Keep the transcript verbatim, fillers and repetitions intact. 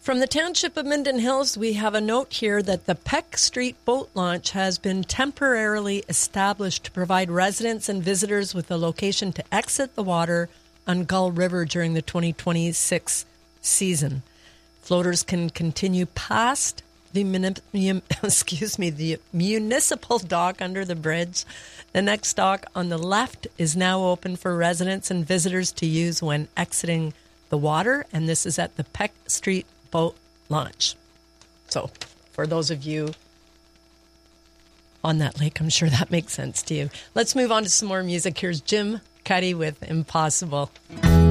From the Township of Minden Hills, we have a note here that the Peck Street boat launch has been temporarily established to provide residents and visitors with a location to exit the water on Gull River during the twenty twenty-six season. Floaters can continue past the muni- mun- excuse me, the municipal dock under the bridge. The next dock on the left is now open for residents and visitors to use when exiting the water, and this is at the Peck Street boat launch. So for those of you on that lake, I'm sure that makes sense to you. Let's move on to some more music. Here's Jim Cuddy with Impossible.